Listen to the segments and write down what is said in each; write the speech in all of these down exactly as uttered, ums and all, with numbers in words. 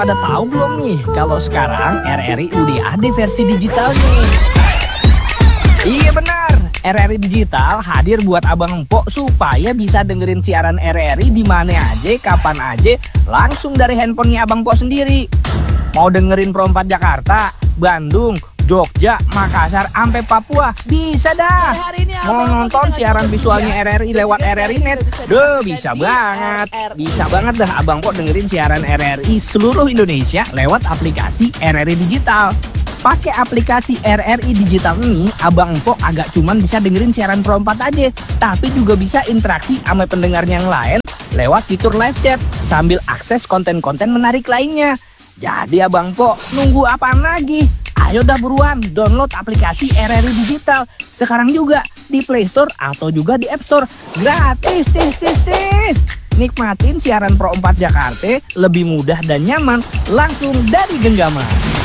Pada tahu belum nih kalau sekarang R R I udah ada versi digital nih? Iya benar, R R I Digital hadir buat abang empok supaya bisa dengerin siaran R R I di mana aja, kapan aja, langsung dari handphonenya abang empok sendiri. Mau dengerin Pro empat Jakarta, Bandung, Jogja, Makassar, sampai Papua, bisa dah. Mau nonton siaran visualnya R R I lewat R R I Net, deh bisa banget. Bisa banget dah abang empok dengerin siaran R R I seluruh Indonesia lewat aplikasi R R I Digital. Pakai aplikasi R R I Digital ini, abang empok agak cuman bisa dengerin siaran Pro empat aja, tapi juga bisa interaksi sama pendengarnya yang lain lewat fitur live chat sambil akses konten-konten menarik lainnya. Jadi abang empok nunggu apaan lagi? Ayo dah buruan download aplikasi R R I Digital sekarang juga di Play Store atau juga di App Store. Gratis, tis, tis, tis. Nikmatin siaran Pro empat Jakarta lebih mudah dan nyaman langsung dari genggaman.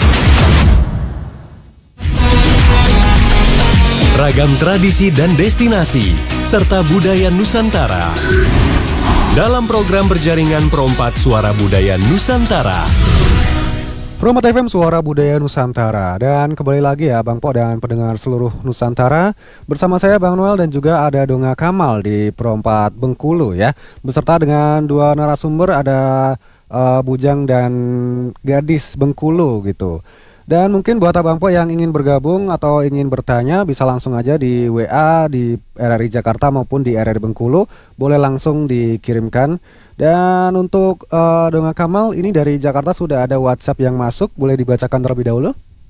Ragam tradisi dan destinasi serta budaya Nusantara dalam program berjaringan Pro empat Suara Budaya Nusantara. Pro empat F M Suara Budaya Nusantara. Dan kembali lagi ya Bang Po dan pendengar seluruh Nusantara. Bersama saya Bang Noel dan juga ada Donga Kamal di Pro empat Bengkulu ya. Beserta dengan dua narasumber, ada uh, Bujang dan Gadis Bengkulu gitu. Dan mungkin buat Abang Po yang ingin bergabung atau ingin bertanya, bisa langsung aja di W A di R R I Jakarta maupun di R R I Bengkulu. Boleh langsung dikirimkan. Dan untuk uh, Donga Kamal, ini dari Jakarta sudah ada WhatsApp yang masuk. Boleh dibacakan terlebih dahulu?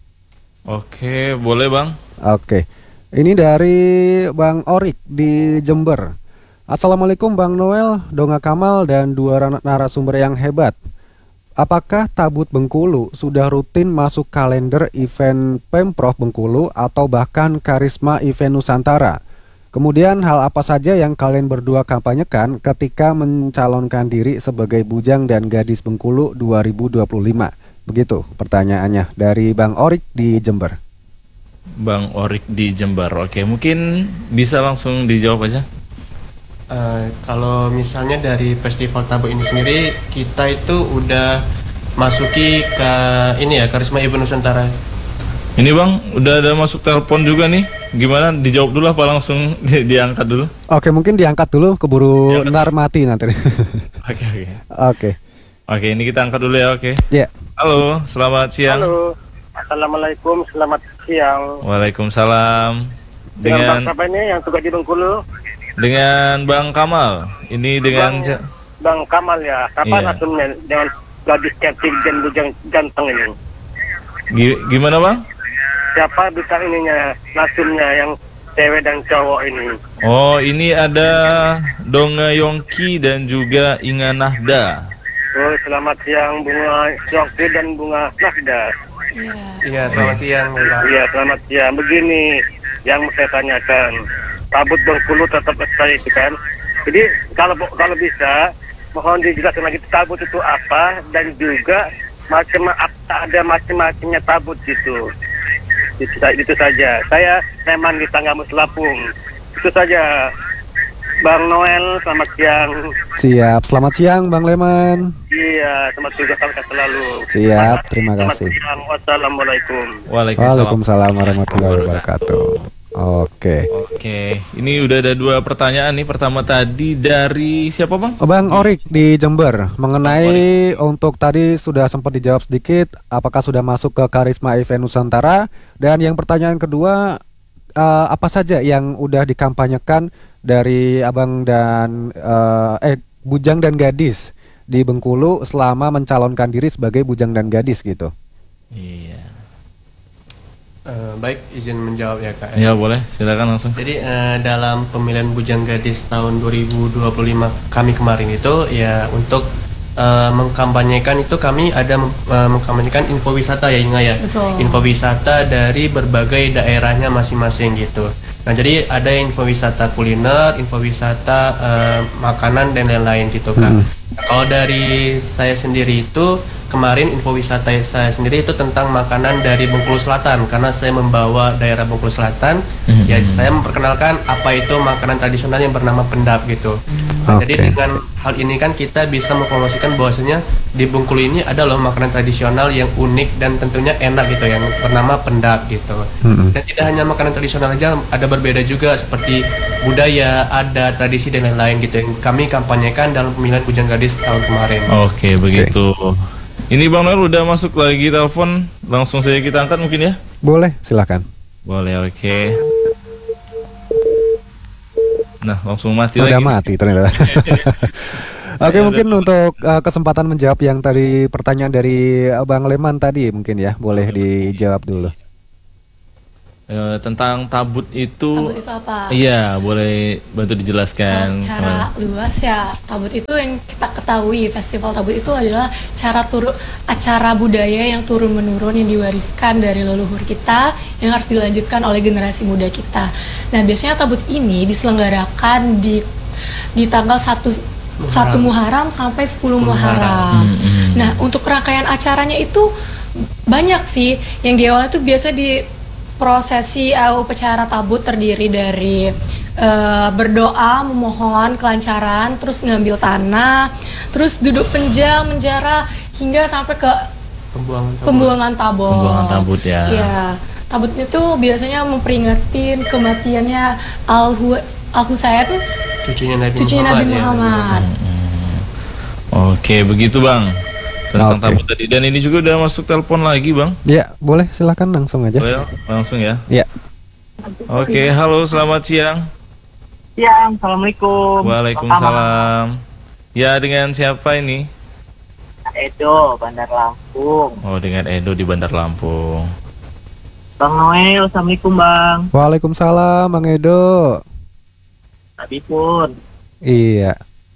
Oke, boleh Bang. Oke, ini dari Bang Orik di Jember. Assalamualaikum Bang Noel, Donga Kamal, dan dua narasumber yang hebat. Apakah Tabut Bengkulu sudah rutin masuk kalender event Pemprov Bengkulu atau bahkan Karisma Event Nusantara? Kemudian hal apa saja yang kalian berdua kampanyekan ketika mencalonkan diri sebagai Bujang dan Gadis Bengkulu dua ribu dua puluh lima? Begitu pertanyaannya dari Bang Orik di Jember. Bang Orik di Jember. Oke, mungkin bisa langsung dijawab aja. Uh, kalau misalnya dari Festival Tabut ini sendiri, kita itu udah masuki ke ini ya, Karisma Event Nusantara. Ini Bang, udah ada masuk telepon juga nih. Gimana, dijawab dulu apa langsung di diangkat dulu? Oke, mungkin diangkat dulu, keburu nar mati nanti. Oke, oke. Oke. Oke, ini kita angkat dulu ya, oke. Iya. Yeah. Halo, selamat siang. Halo. Assalamualaikum, selamat siang. Waalaikumsalam. Dengan, dengan Bang ini yang tugas di Bengkulu? Dengan Bang Kamal. Ini dengan Bang, Bang Kamal ya. Kapan iya. Asumnya dengan gadis cantik dan bujang ganteng ini? G- gimana Bang? Siapa bisa ininya, nasumnya yang cewek dan cowok ini? Oh, ini ada Donga Yongki dan juga Inga Nahda. Oh, selamat siang Bunga Yongki dan Bunga Nahda. Iya, iya selamat siang. Iya, selamat siang. Begini yang saya tanyakan. Tabut Bengkulu tetap stay kan. Jadi kalau kalau bisa mohon dijelaskan lagi tabut itu apa dan juga macam apa ada macam-macamnya tabut gitu. Itu, itu saja. Saya Leman di Tangga Muslapung. Itu saja. Bang Noel, selamat siang. Siap, selamat siang Bang Leman. Iya, selamat tugas selalu. Siap, terima kasih. Wassalamualaikum. Waalaikumsalam warahmatullahi wabarakatuh. Oke. Oke, ini udah ada dua pertanyaan nih. Pertama tadi dari siapa Bang? Bang Orik di Jember. Mengenai untuk tadi sudah sempat dijawab sedikit, apakah sudah masuk ke Karisma Event Nusantara? Dan yang pertanyaan kedua, uh, apa saja yang udah dikampanyekan dari Abang dan uh, eh Bujang dan Gadis di Bengkulu selama mencalonkan diri sebagai Bujang dan Gadis gitu? Iya. Uh, baik, izin menjawab ya Kak. Ya boleh, silakan langsung. Jadi uh, dalam pemilihan Bujang Gadis tahun dua ribu dua puluh lima kami kemarin itu ya untuk uh, mengkampanyekan itu kami ada uh, mengkampanyekan info wisata ya Inga ya. Betul. Info wisata dari berbagai daerahnya masing-masing gitu. Nah jadi ada info wisata kuliner, info wisata uh, makanan dan lain-lain gitu Kak. Hmm. Kalau dari saya sendiri itu kemarin info wisata saya sendiri itu tentang makanan dari Bengkulu Selatan karena saya membawa daerah Bengkulu Selatan. Mm-hmm. Ya saya memperkenalkan apa itu makanan tradisional yang bernama pendap gitu. Nah, Oke. jadi dengan hal ini kan kita bisa mempromosikan bahwasanya di Bengkulu ini ada loh makanan tradisional yang unik dan tentunya enak gitu, yang bernama pendak gitu. Mm-mm. Dan tidak hanya makanan tradisional aja, ada berbeda juga seperti budaya, adat, tradisi dan lain-lain gitu yang kami kampanyekan dalam pemilihan Bujang Gadis tahun kemarin. Oke, begitu. Ini Bang Noel udah masuk lagi telepon, langsung saja kita angkat mungkin ya? Boleh, silakan. Boleh, oke. Nah, langsung mati Udah lagi. mati ternyata. Oke, mungkin untuk uh, kesempatan menjawab yang tadi pertanyaan dari uh, Bang Leman tadi mungkin ya, boleh dijawab dulu. Eh, tentang tabut itu, Tabut itu apa? iya, boleh bantu dijelaskan. Kalau secara luas ya, tabut itu yang kita ketahui, festival tabut itu adalah cara turun acara budaya yang turun menurun yang diwariskan dari leluhur kita yang harus dilanjutkan oleh generasi muda kita. Nah, biasanya tabut ini diselenggarakan di di tanggal satu satu Muharram sampai sepuluh Muharram. Hmm, hmm. Nah, untuk rangkaian acaranya itu banyak sih. Yang di awal itu biasa di prosesi uh, upacara tabut terdiri dari uh, berdoa, memohon kelancaran, terus ngambil tanah, terus duduk penjang, menjara hingga sampai ke Pembuangan tabut. pembuangan tabut. Pembuangan tabut ya. Iya. Tabutnya tuh biasanya memperingatin kematiannya Al-Hu Al-Husain, Cucunya Nabi cucunya Muhammad. Nabi ya. Muhammad. Oke, begitu Bang. Tentang Oke. tabut tadi. Dan ini juga udah masuk telepon lagi Bang. Ya, boleh silakan langsung aja. Boleh langsung ya. Ya. Oke, halo, selamat siang. Ya, assalamualaikum. Waalaikumsalam. Ya, dengan siapa ini? Edo, Bandar Lampung. Oh, dengan Edo di Bandar Lampung. Bang Noel, assalamualaikum bang. Waalaikumsalam Bang Edo. Abi pun. Iya.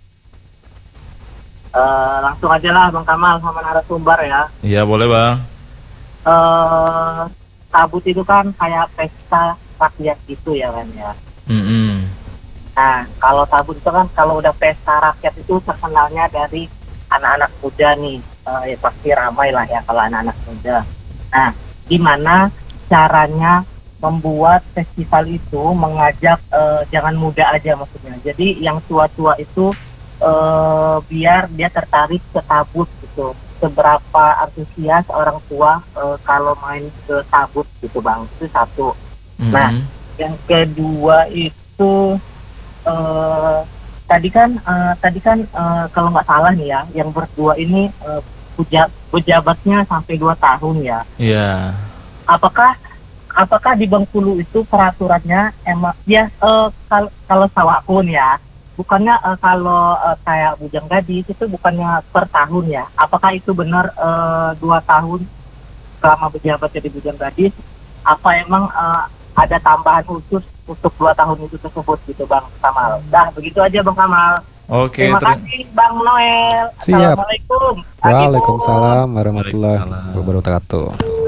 Eh, langsung aja lah Bang Kamal sama narasumber ya. Iya, boleh Bang. Eh, tabut itu kan kayak pesta rakyat gitu ya kan ya. Mm-mm. Nah, kalau tabut itu kan kalau udah pesta rakyat itu terkenalnya dari anak-anak muda nih. Eh, ya pasti ramai lah ya kalau anak-anak muda. Nah, gimana caranya membuat festival itu mengajak eh, jangan muda aja maksudnya. Jadi yang tua-tua itu eh, biar dia tertarik ke tabut gitu. Seberapa antusias orang tua eh, kalau main ke tabut gitu bang. Itu satu. Mm-mm. Nah, yang kedua itu eh, tadi kan eh, tadi kan eh, kalau nggak salah nih ya, yang berdua ini eh, puja, pejabatnya sampai dua tahun ya. Iya. Apakah apakah di Bengkulu itu peraturannya emang ya eh, kalau kalau sawakun ya, bukannya eh, kalau eh, kayak Bujang Gadis itu bukannya per tahun ya? Apakah itu benar eh, dua tahun selama berjabat jadi Bujang Gadis? Apa emang eh, ada tambahan khusus untuk dua tahun itu tersebut gitu Bang Kamal? Dah begitu aja Bang Kamal. Oke, Terima ter- kasih Bang Noel. Siap. Assalamualaikum. Waalaikumsalam warahmatullahi Waalaikumsalam. wabarakatuh.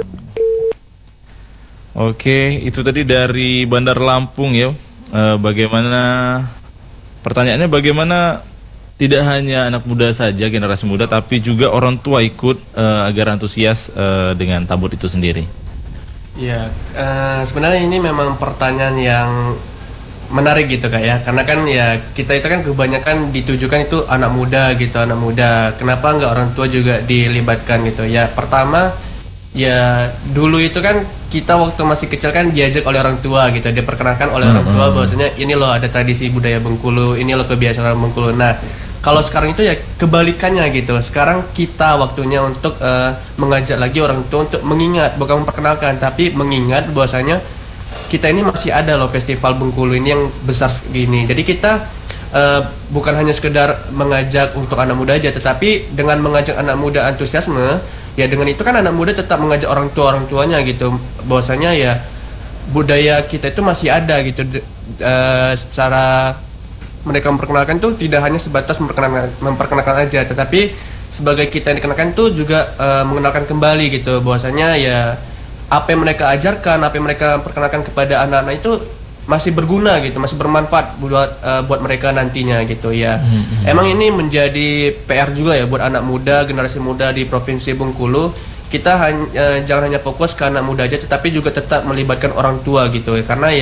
Oke, itu tadi dari Bandar Lampung ya. Eh, bagaimana pertanyaannya bagaimana tidak hanya anak muda saja, generasi muda, tapi juga orang tua ikut eh, agar antusias eh, dengan tabut itu sendiri. Ya, eh, sebenarnya ini memang pertanyaan yang menarik gitu kak ya, karena kan ya kita itu kan kebanyakan ditujukan itu anak muda gitu, anak muda. Kenapa nggak orang tua juga dilibatkan gitu? Ya pertama, ya dulu itu kan kita waktu masih kecil kan diajak oleh orang tua gitu, diperkenalkan oleh orang tua bahwasanya ini loh ada tradisi budaya Bengkulu, ini loh kebiasaan Bengkulu. Nah, kalau sekarang itu ya kebalikannya gitu. Sekarang kita waktunya untuk uh, mengajak lagi orang tua untuk mengingat, bukan memperkenalkan, tapi mengingat bahwasanya kita ini masih ada loh festival Bengkulu ini yang besar segini. Jadi kita uh, bukan hanya sekedar mengajak untuk anak muda aja, tetapi dengan mengajak anak muda antusiasme, ya dengan itu kan anak muda tetap mengajak orang tua orang tuanya gitu. Bahwasanya ya budaya kita itu masih ada gitu. Uh, secara mereka memperkenalkan tuh tidak hanya sebatas memperkenalkan, memperkenalkan aja, tetapi sebagai kita yang dikenalkan tuh juga uh, mengenalkan kembali gitu, bahwasanya ya apa yang mereka ajarkan, apa yang mereka perkenalkan kepada anak-anak itu masih berguna gitu, masih bermanfaat buat uh, buat mereka nantinya gitu ya. Mm-hmm. Emang ini menjadi P R juga ya buat anak muda, generasi muda di Provinsi Bengkulu. Kita hanya, uh, jangan hanya fokus ke anak muda aja, tetapi juga tetap melibatkan orang tua gitu ya. Karena ya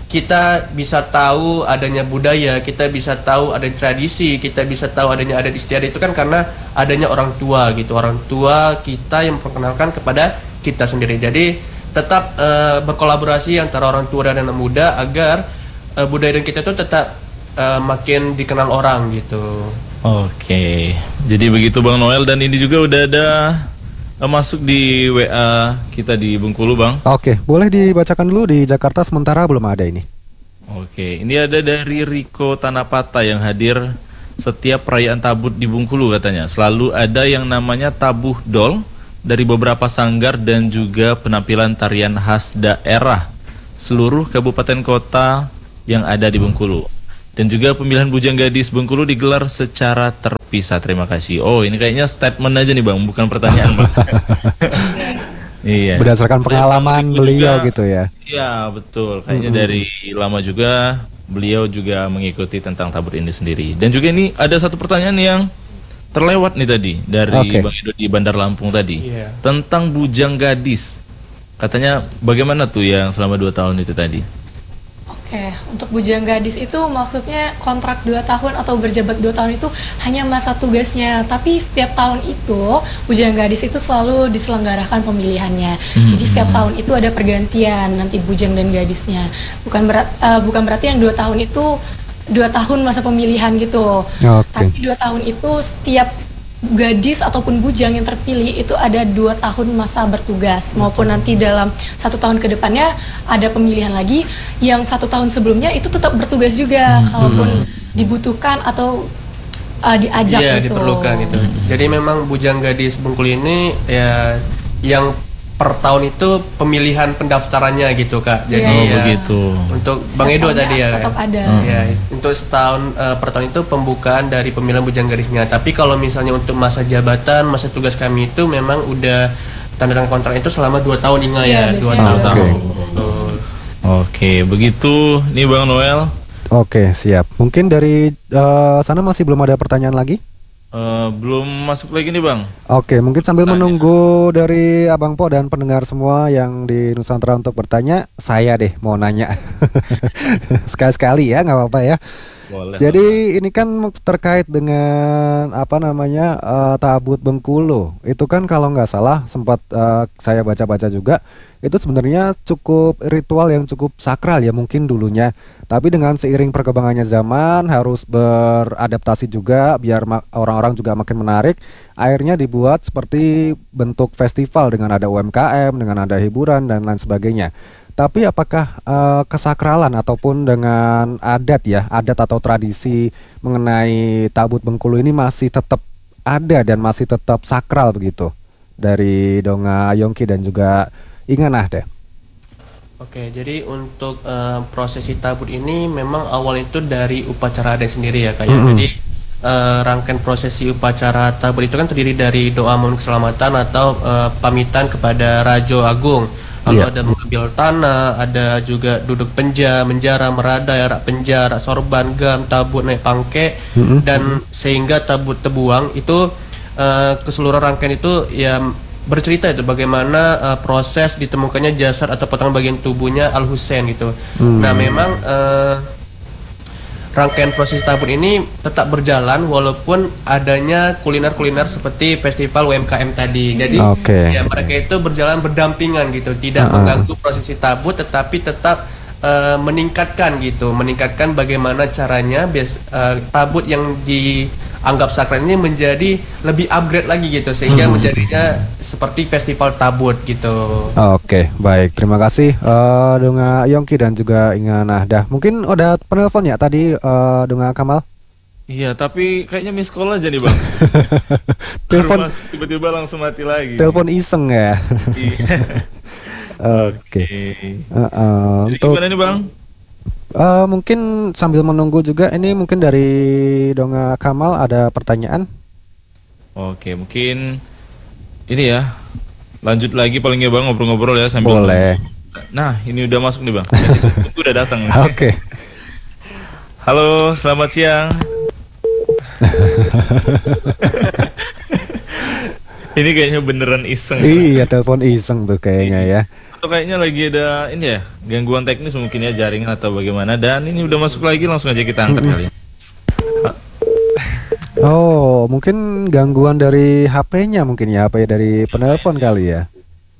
kita bisa tahu adanya budaya, kita bisa tahu ada tradisi, kita bisa tahu adanya adat istiadat itu kan karena adanya orang tua gitu. Orang tua kita yang memperkenalkan kepada kita sendiri. Jadi tetap uh, berkolaborasi antara orang tua dan anak muda agar uh, budaya dan kita itu tetap uh, makin dikenal orang gitu. Oke, jadi begitu Bang Noel, dan ini juga udah ada uh, masuk di W A kita di Bengkulu Bang. Oke, boleh dibacakan dulu. Di Jakarta sementara belum ada ini. Oke, ini ada dari Riko Tanapata yang hadir setiap perayaan Tabut di Bengkulu katanya. Selalu ada yang namanya tabuh dol dari beberapa sanggar dan juga penampilan tarian khas daerah seluruh kabupaten kota yang ada di Bengkulu. Dan juga pemilihan Bujang Gadis Bengkulu digelar secara terpisah. Terima kasih. Oh, ini kayaknya statement aja nih Bang, bukan pertanyaan Bang. Iya. Berdasarkan pengalaman beliau juga, gitu ya. Iya, betul. Kayaknya mm-hmm. dari lama juga beliau juga mengikuti tentang Tabut ini sendiri. Dan juga ini ada satu pertanyaan yang terlewat nih tadi dari okay. Bang Edo di Bandar Lampung tadi, yeah. tentang Bujang Gadis. Katanya bagaimana tuh yang selama dua tahun itu tadi? Oke, untuk Bujang Gadis itu maksudnya kontrak dua tahun atau berjabat dua tahun itu hanya masa tugasnya. Tapi setiap tahun itu Bujang Gadis itu selalu diselenggarakan pemilihannya. Hmm. Jadi setiap tahun itu ada pergantian nanti Bujang dan Gadisnya. Bukan berat, uh, bukan berarti yang dua tahun itu dua tahun masa pemilihan gitu. Okay. Tapi dua tahun itu setiap gadis ataupun bujang yang terpilih itu ada dua tahun masa bertugas, maupun nanti dalam satu tahun ke depannya ada pemilihan lagi yang satu tahun sebelumnya itu tetap bertugas juga hmm. kalaupun dibutuhkan atau uh, diajak yeah, gitu. Diperlukan gitu. Jadi memang Bujang Gadis Bengkulu ini ya yang per tahun itu pemilihan pendaftarannya gitu Kak. Jadi oh, ya, begitu. Untuk Bang Edo tadi ya. Tetap ada. Ya, untuk setahun uh, per tahun itu pembukaan dari pemilihan Bujang Gadisnya. Tapi kalau misalnya untuk masa jabatan, masa tugas kami itu memang udah tanda tangan kontrak itu selama dua tahun ingat ya, ya dua tahun. Oke. Okay. Oke, begitu nih Bang Noel. Oke, siap. Mungkin dari uh, sana masih belum ada pertanyaan lagi? Uh, belum masuk lagi nih Bang. Oke, mungkin sambil Tanya. menunggu dari Abang Po dan pendengar semua yang di Nusantara untuk bertanya, saya deh mau nanya. Sekali-sekali ya, nggak apa-apa ya. Boleh. Jadi ini kan terkait dengan apa namanya uh, Tabut Bengkulu. Itu kan kalau nggak salah sempat uh, saya baca-baca juga, itu sebenarnya cukup ritual yang cukup sakral ya mungkin dulunya. Tapi dengan seiring perkembangannya zaman harus beradaptasi juga biar ma- orang-orang juga makin menarik. Akhirnya dibuat seperti bentuk festival dengan ada U M K M, dengan ada hiburan dan lain sebagainya. Tapi apakah uh, kesakralan ataupun dengan adat ya, adat atau tradisi mengenai Tabut Bengkulu ini masih tetap ada dan masih tetap sakral begitu? Dari Donga Yongki dan juga Inganah deh. Oke, jadi untuk uh, prosesi Tabut ini memang awal itu dari upacara adat sendiri ya Kak. Mm-hmm. Jadi uh, rangkaian prosesi upacara Tabut itu kan terdiri dari doa mohon keselamatan atau uh, pamitan kepada Rajo Agung. Lalu yeah. ada mengambil tanah, ada juga duduk penja, menjara, meradai, rak penja, rak sorban, gam, tabut, naik pangke, mm-hmm. dan sehingga Tabut Tebuang itu uh, keseluruhan rangkaian itu ya bercerita itu bagaimana uh, proses ditemukannya jasad atau potongan bagian tubuhnya Al Husain gitu. Mm. Nah memang uh, rangkaian proses Tabut ini tetap berjalan walaupun adanya kuliner-kuliner seperti festival U M K M tadi. Jadi okay. ya mereka itu berjalan berdampingan gitu, tidak uh-uh. mengganggu prosesi Tabut tetapi tetap uh, meningkatkan gitu, meningkatkan bagaimana caranya bias, uh, Tabut yang dianggap sakral ini menjadi lebih upgrade lagi gitu sehingga hmm. menjadinya seperti festival Tabut gitu. Oke, okay, baik. Terima kasih uh, Donga Yongki dan juga Inganah dah. Mungkin ada penelpon ya tadi uh, Donga Kamal? Iya, tapi kayaknya miss call aja nih Bang. Telepon tiba-tiba langsung mati lagi. Telepon iseng ya. Oke. Uh, uh, untuk gimana nih Bang? Uh, mungkin sambil menunggu juga ini mungkin dari Donga Kamal ada pertanyaan. Oke, mungkin ini ya. Lanjut lagi paling ya Bang ngobrol-ngobrol ya sambil. Boleh. Nah, ini udah masuk nih Bang. Itu udah datang. Oke. Okay. Halo, selamat siang. Ini kayaknya beneran iseng. Iya, telepon iseng tuh kayaknya ya. Atau kayaknya lagi ada ini ya, gangguan teknis mungkin ya, jaringan atau bagaimana. Dan ini udah masuk lagi, langsung aja kita angkat kali. Oh, mungkin gangguan dari H P-nya mungkin ya, apa ya, dari penelpon kali ya.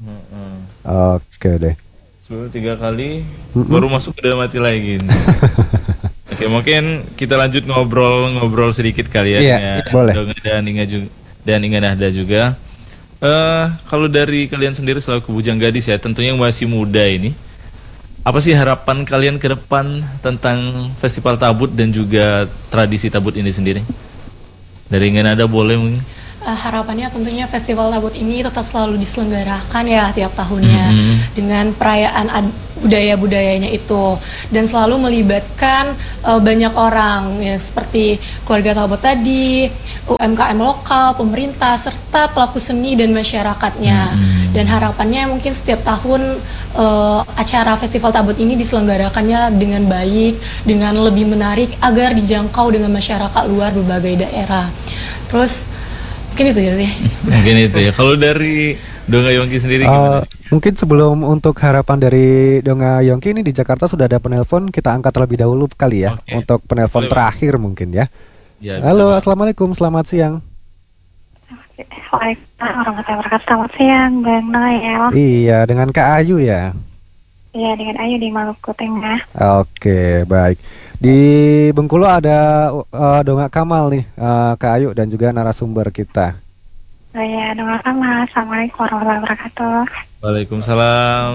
Oke deh. Sebelum tiga kali, baru masuk udah mati lagi. Oke, mungkin kita lanjut ngobrol-ngobrol sedikit kali ya. Iya, dengan boleh. Donga dan Inga juga, dan Inga Nahda juga. Eh, kalau dari kalian sendiri selaku bujang gadis ya, tentunya yang masih muda ini, apa sih harapan kalian ke depan tentang Festival Tabut dan juga tradisi Tabut ini sendiri? Dari Inga Nahda boleh mungkin? Uh, harapannya tentunya Festival Tabut ini tetap selalu diselenggarakan ya tiap tahunnya Mm-hmm. dengan perayaan ad- budaya-budayanya itu, dan selalu melibatkan uh, banyak orang ya, seperti keluarga Tabut tadi, U M K M lokal, pemerintah, serta pelaku seni dan masyarakatnya. Mm-hmm. Dan harapannya mungkin setiap tahun uh, acara Festival Tabut ini diselenggarakannya dengan baik, dengan lebih menarik agar dijangkau dengan masyarakat luar berbagai daerah. Terus mungkin itu aja sih. Mungkin itu ya. Kalau dari Donga Yongki sendiri Uh, gimana? mungkin sebelum untuk harapan dari Donga Yongki ini, di Jakarta sudah ada penelpon, kita angkat terlebih dahulu kali ya. Oke. Untuk penelpon Boleh, terakhir mungkin ya. Ya, bisa, Halo, Pak. assalamualaikum, selamat siang. Waalaikumsalam warahmatullahi wabarakatuh. Selamat siang, Bang Noel. Iya, dengan Kak Ayu ya. Iya, dengan Ayu di Maluku Tengah. Oke, baik. Di Bengkulu ada uh, Donga Kamal nih, uh, Kak Ayu dan juga narasumber kita. Oh ya, dengan sama. Assalamualaikum warahmatullahi wabarakatuh. Waalaikumsalam.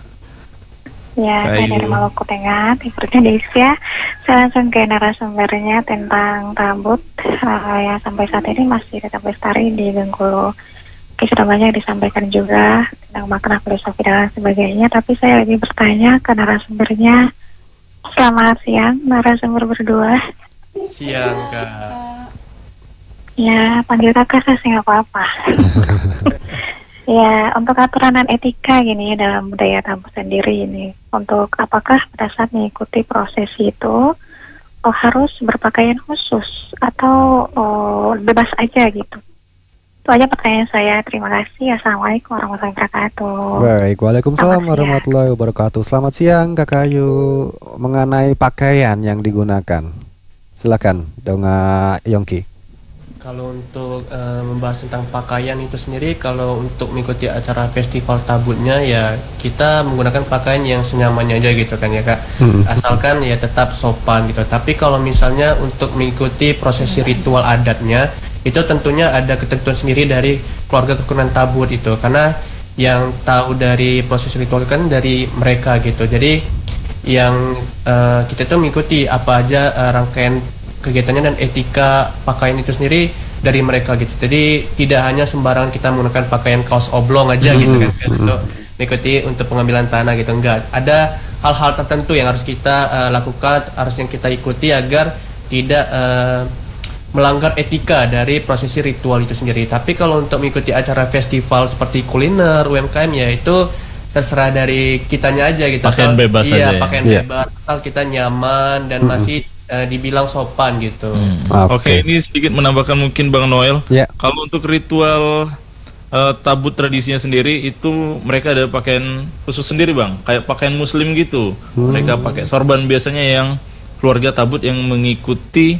Ya, Kak saya Ayu. dari Maluku Tengah, Timurnya Desya. Saya langsung ke narasumbernya tentang Tabut. Uh, ya, sampai saat ini masih tetap lestari di Bengkulu. Oke, sudah banyak disampaikan juga tentang makna filosofi dan sebagainya. Tapi saya lagi bertanya ke narasumbernya. Selamat siang, narasumber berdua. Siang, Kak. Ya, panggil kakak saya sih nggak apa-apa. Ya, untuk aturan dan etika gini ya dalam budaya Tabut sendiri ini, untuk apakah pada saat mengikuti prosesi itu oh, harus berpakaian khusus atau oh, bebas aja gitu? Itu aja pertanyaan saya. Terima kasih. Assalamualaikum warahmatullahi wabarakatuh. Baik, waalaikumsalam Selamat siang. warahmatullahi wabarakatuh. Selamat siang Kak Ayu. Mengenai pakaian yang digunakan, silakan Donga Yongki. Kalau untuk eh, membahas tentang pakaian itu sendiri, kalau untuk mengikuti acara festival Tabutnya ya kita menggunakan pakaian yang senyamannya aja gitu kan ya Kak. Hmm. Asalkan ya tetap sopan gitu. Tapi kalau misalnya untuk mengikuti prosesi ritual adatnya, itu tentunya ada ketentuan sendiri dari keluarga keturunan Tabut itu, karena yang tahu dari proses ritual kan dari mereka gitu. Jadi yang eh, kita tuh mengikuti apa aja eh, rangkaian kegiatannya dan etika pakaian itu sendiri dari mereka gitu. Jadi tidak hanya sembarangan kita menggunakan pakaian kaos oblong aja gitu kan, kan untuk mengikuti untuk pengambilan tanah gitu, enggak. Ada hal-hal tertentu yang harus kita uh, lakukan, harus yang kita ikuti agar tidak uh, melanggar etika dari prosesi ritual itu sendiri. Tapi kalau untuk mengikuti acara festival seperti kuliner, U M K M ya itu terserah dari kitanya aja gitu. Pakaian Asal- bebas iya, aja ya? pakaian Iya. bebas asal kita nyaman dan masih uh, dibilang sopan gitu. Hmm. Oke, ini sedikit menambahkan mungkin Bang Noel. Ya. Kalau untuk ritual eh, Tabut tradisinya sendiri itu mereka ada pakaian khusus sendiri Bang, kayak pakaian muslim gitu. Mereka pakai sorban biasanya yang keluarga Tabut yang mengikuti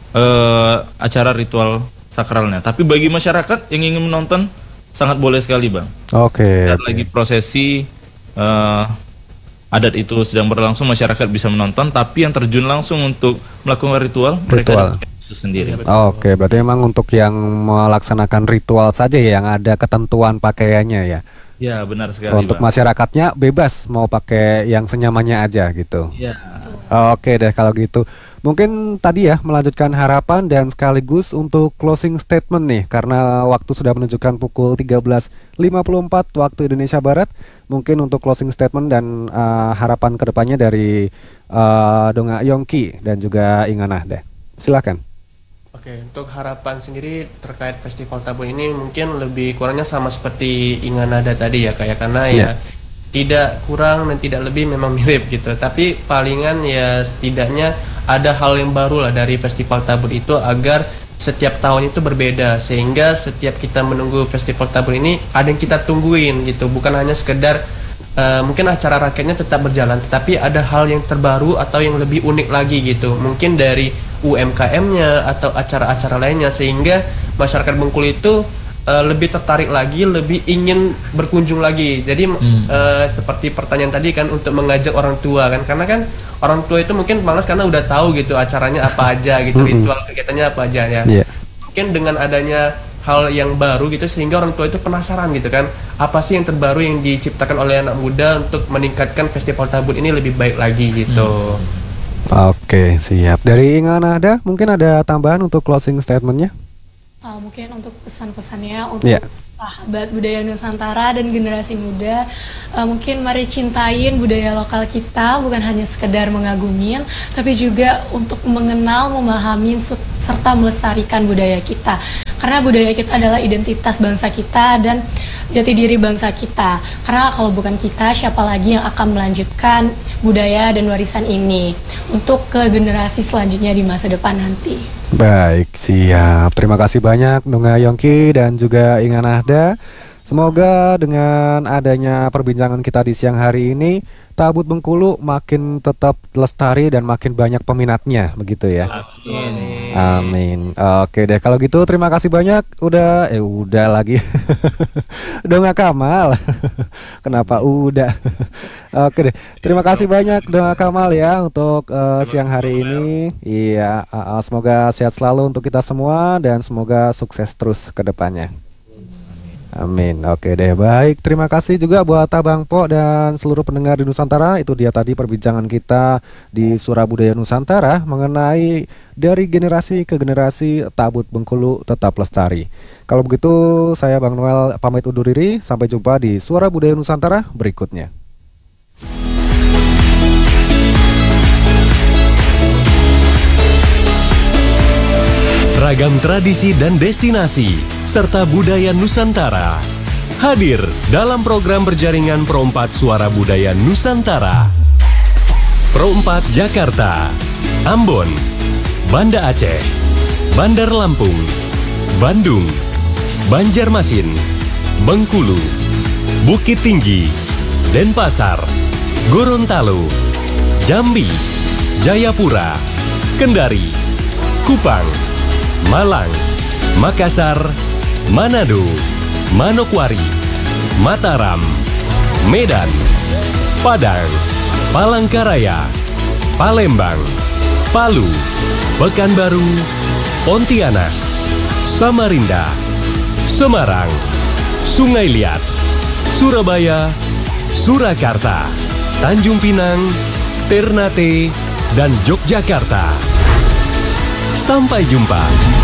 eh, acara ritual sakralnya. Tapi bagi masyarakat yang ingin menonton sangat boleh sekali Bang. Oke. Saat lagi prosesi eh, adat itu sedang berlangsung, masyarakat bisa menonton, tapi yang terjun langsung untuk melakukan ritual, mereka Ritual. ada pakaian khusus sendiri. Oke, berarti memang untuk yang melaksanakan ritual saja ya, yang ada ketentuan pakaiannya ya. Ya, benar sekali Untuk Bang. masyarakatnya bebas mau pakai yang senyamannya aja gitu. Ya. Oke deh kalau gitu. Mungkin tadi ya melanjutkan harapan dan sekaligus untuk closing statement nih, karena waktu sudah menunjukkan pukul tiga belas lima puluh empat waktu Indonesia Barat. Mungkin untuk closing statement dan uh, harapan kedepannya dari uh, Donga Yongki dan juga Inga Nahda. Silakan. Oke, untuk harapan sendiri terkait festival Tabut ini mungkin lebih kurangnya sama seperti Inga Nada tadi ya kayak, karena ya Ya. tidak kurang dan tidak lebih, memang mirip gitu. Tapi palingan ya setidaknya ada hal yang baru lah dari festival Tabut itu agar setiap tahun itu berbeda, sehingga setiap kita menunggu festival tabur ini ada yang kita tungguin gitu, bukan hanya sekedar uh, mungkin acara rakyatnya tetap berjalan, tetapi ada hal yang terbaru atau yang lebih unik lagi gitu, mungkin dari U M K M-nya atau acara-acara lainnya, sehingga masyarakat Bengkulu itu Uh, lebih tertarik lagi, lebih ingin berkunjung lagi. Jadi hmm. uh, seperti pertanyaan tadi kan, untuk mengajak orang tua kan, karena kan orang tua itu mungkin malas karena udah tahu gitu acaranya apa aja gitu, ritual kegiatannya apa aja ya. Yeah. Mungkin dengan adanya hal yang baru gitu, sehingga orang tua itu penasaran gitu kan, apa sih yang terbaru yang diciptakan oleh anak muda untuk meningkatkan festival tabut ini lebih baik lagi gitu. Hmm. Oke, siap. Dari Inga Nahda mungkin ada tambahan untuk closing statementnya? Uh, mungkin untuk pesan-pesannya untuk yeah. sahabat budaya Nusantara dan generasi muda, uh, mungkin mari cintain budaya lokal kita, bukan hanya sekedar mengagumin, tapi juga untuk mengenal, memahami, serta melestarikan budaya kita. Karena budaya kita adalah identitas bangsa kita dan jati diri bangsa kita. Karena kalau bukan kita, siapa lagi yang akan melanjutkan budaya dan warisan ini untuk ke generasi selanjutnya di masa depan nanti. Baik, siap. Terima kasih banyak Nunga Yongki dan juga Inga Nahda. Semoga dengan adanya perbincangan kita di siang hari ini, Tabut Bengkulu makin tetap lestari dan makin banyak peminatnya, begitu ya. Amin. Amin. Oke deh, kalau gitu terima kasih banyak. Udah, eh udah lagi. Donga Kamal. Kenapa udah? Oke deh, terima kasih banyak Donga Kamal ya untuk uh, siang hari ini. Iya, uh, uh, semoga sehat selalu untuk kita semua dan semoga sukses terus ke depannya. Amin. Oke deh, baik. Terima kasih juga buat Abang Po dan seluruh pendengar di Nusantara. Itu dia tadi perbincangan kita di Suara Budaya Nusantara mengenai dari generasi ke generasi Tabut Bengkulu tetap lestari. Kalau begitu, saya Bang Noel pamit undur diri. Sampai jumpa di Suara Budaya Nusantara berikutnya. Ragam tradisi dan destinasi, serta budaya Nusantara hadir dalam program berjaringan Pro empat Suara Budaya Nusantara. Pro empat Jakarta, Ambon, Banda Aceh, Bandar Lampung, Bandung, Banjarmasin, Bengkulu, Bukit Tinggi, Denpasar, Gorontalo, Jambi, Jayapura, Kendari, Kupang, Malang, Makassar, Manado, Manokwari, Mataram, Medan, Padang, Palangkaraya, Palembang, Palu, Pekanbaru, Pontianak, Samarinda, Semarang, Sungai Liat, Surabaya, Surakarta, Tanjung Pinang, Ternate, dan Yogyakarta. Sampai jumpa.